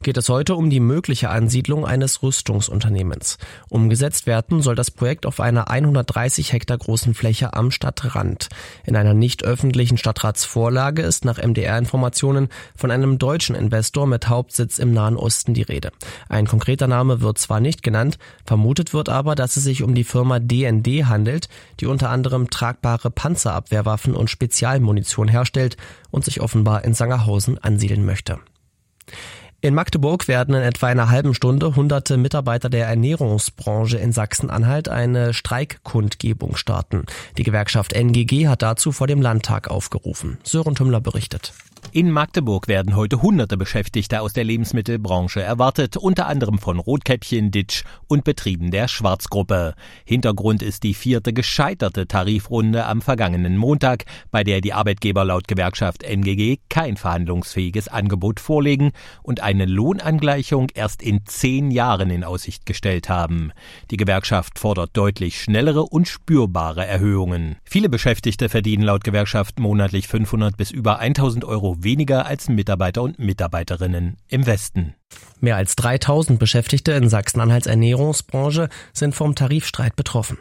geht es heute um die mögliche Ansiedlung eines Rüstungsunternehmens. Umgesetzt werden soll das Projekt auf einer 130 Hektar großen Fläche am Stadtrand. In einer nicht öffentlichen Stadtratsvorlage ist nach MDR-Informationen von einem deutschen Investor mit Hauptsitz im Nahen Osten die Rede. Ein konkreter Name wird zwar nicht genannt, vermutet wird aber, dass es sich um die Firma DND handelt, die unter anderem tragbare Panzerabwehrwaffen und Spezialmunition herstellt und sich offenbar in Sangerhausen ansiedeln möchte. In Magdeburg werden in etwa einer halben Stunde hunderte Mitarbeiter der Ernährungsbranche in Sachsen-Anhalt eine Streikkundgebung starten. Die Gewerkschaft NGG hat dazu vor dem Landtag aufgerufen. Sören Tümmler berichtet. In Magdeburg werden heute hunderte Beschäftigte aus der Lebensmittelbranche erwartet, unter anderem von Rotkäppchen, Ditsch und Betrieben der Schwarzgruppe. Hintergrund ist die 4. gescheiterte Tarifrunde am vergangenen Montag, bei der die Arbeitgeber laut Gewerkschaft NGG kein verhandlungsfähiges Angebot vorlegen und eine Lohnangleichung erst in 10 Jahren in Aussicht gestellt haben. Die Gewerkschaft fordert deutlich schnellere und spürbare Erhöhungen. Viele Beschäftigte verdienen laut Gewerkschaft monatlich 500 bis über 1.000 Euro weniger als Mitarbeiter und Mitarbeiterinnen im Westen. Mehr als 3.000 Beschäftigte in Sachsen-Anhalts Ernährungsbranche sind vom Tarifstreit betroffen.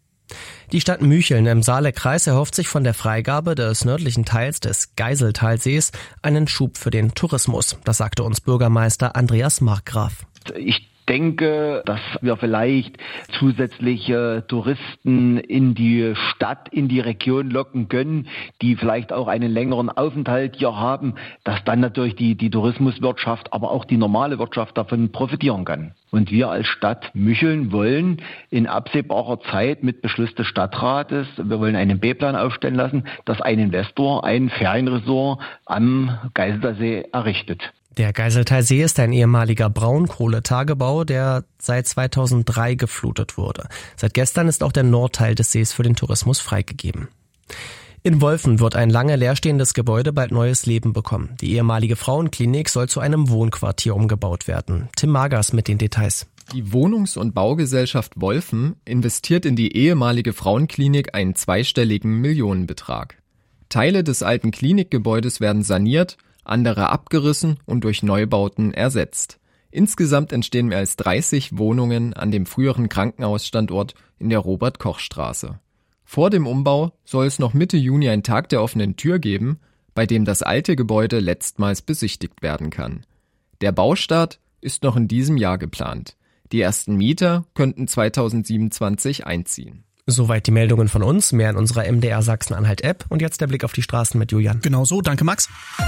Die Stadt Mücheln im Saale-Kreis erhofft sich von der Freigabe des nördlichen Teils des Geiseltalsees einen Schub für den Tourismus. Das sagte uns Bürgermeister Andreas Markgraf. Ich denke, dass wir vielleicht zusätzliche Touristen in die Stadt, in die Region locken können, die vielleicht auch einen längeren Aufenthalt hier haben, dass dann natürlich die Tourismuswirtschaft, aber auch die normale Wirtschaft davon profitieren kann. Und wir als Stadt Mücheln wollen in absehbarer Zeit mit Beschluss des Stadtrates, wir wollen einen B-Plan aufstellen lassen, dass ein Investor ein Ferienresort am Geiseltalsee errichtet. Der Geiseltalsee ist ein ehemaliger Braunkohletagebau, der seit 2003 geflutet wurde. Seit gestern ist auch der Nordteil des Sees für den Tourismus freigegeben. In Wolfen wird ein lange leerstehendes Gebäude bald neues Leben bekommen. Die ehemalige Frauenklinik soll zu einem Wohnquartier umgebaut werden. Tim Magers mit den Details. Die Wohnungs- und Baugesellschaft Wolfen investiert in die ehemalige Frauenklinik einen zweistelligen Millionenbetrag. Teile des alten Klinikgebäudes werden saniert, andere abgerissen und durch Neubauten ersetzt. Insgesamt entstehen mehr als 30 Wohnungen an dem früheren Krankenhausstandort in der Robert-Koch-Straße. Vor dem Umbau soll es noch Mitte Juni einen Tag der offenen Tür geben, bei dem das alte Gebäude letztmals besichtigt werden kann. Der Baustart ist noch in diesem Jahr geplant. Die ersten Mieter könnten 2027 einziehen. Soweit die Meldungen von uns, mehr in unserer MDR Sachsen-Anhalt-App. Und jetzt der Blick auf die Straßen mit Julian. Genau so, danke Max.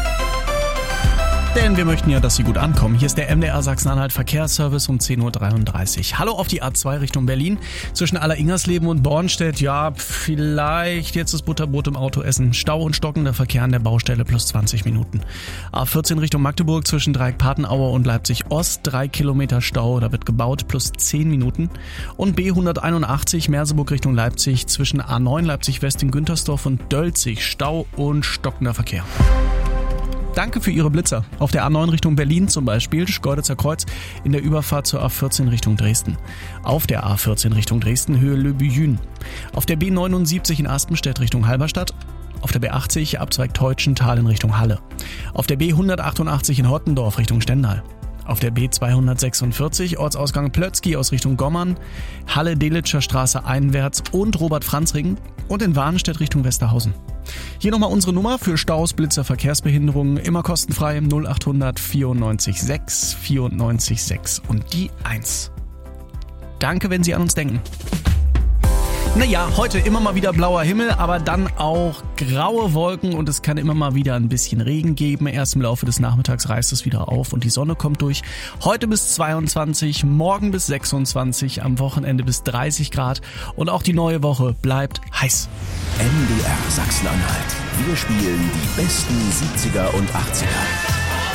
Denn wir möchten ja, dass Sie gut ankommen. Hier ist der MDR Sachsen-Anhalt Verkehrsservice um 10.33 Uhr. Hallo auf die A2 Richtung Berlin. Zwischen Aller-Ingersleben und Bornstedt, ja, vielleicht jetzt das Butterbrot im Auto essen. Stau und stockender Verkehr an der Baustelle plus 20 Minuten. A14 Richtung Magdeburg zwischen Dreieck-Patenaue und Leipzig-Ost, 3 Kilometer Stau, da wird gebaut, plus 10 Minuten. Und B181 Merseburg Richtung Leipzig zwischen A9 Leipzig-West in Güntersdorf und Dölzig, Stau und stockender Verkehr. Danke für Ihre Blitzer. Auf der A9 Richtung Berlin zum Beispiel, Schkeuditzer Kreuz, in der Überfahrt zur A14 Richtung Dresden. Auf der A14 Richtung Dresden, Höhe Le Buyün. Auf der B79 in Aspenstedt Richtung Halberstadt. Auf der B80 Abzweig Teutschenthal in Richtung Halle. Auf der B188 in Hottendorf Richtung Stendal. Auf der B246 Ortsausgang Plötzky aus Richtung Gommern, Halle-Delitscher Straße einwärts und Robert-Franz-Ring und in Warnstedt Richtung Westerhausen. Hier nochmal unsere Nummer für Staus, Blitzer, Verkehrsbehinderungen, immer kostenfrei 0800 94 6 94 6 und die 1. Danke, wenn Sie an uns denken. Naja, heute immer mal wieder blauer Himmel, aber dann auch graue Wolken und es kann immer mal wieder ein bisschen Regen geben. Erst im Laufe des Nachmittags reißt es wieder auf und die Sonne kommt durch. Heute bis 22, morgen bis 26, am Wochenende bis 30 Grad und auch die neue Woche bleibt heiß. MDR Sachsen-Anhalt. Wir spielen die besten 70er und 80er.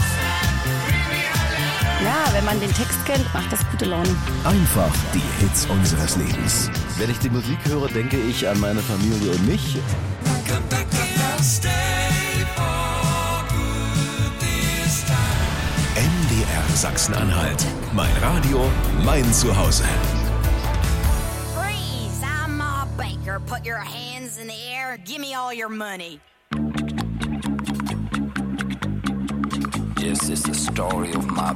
Ja, wenn man den Text kennt, macht das gute Laune. Einfach die Hits unseres Lebens. Wenn ich die Musik höre, denke ich an meine Familie und mich. MDR Sachsen-Anhalt. Mein Radio, mein Zuhause. Freeze! I'm Ma Baker. Put your hands in the air. Give me all your money. This is the story of my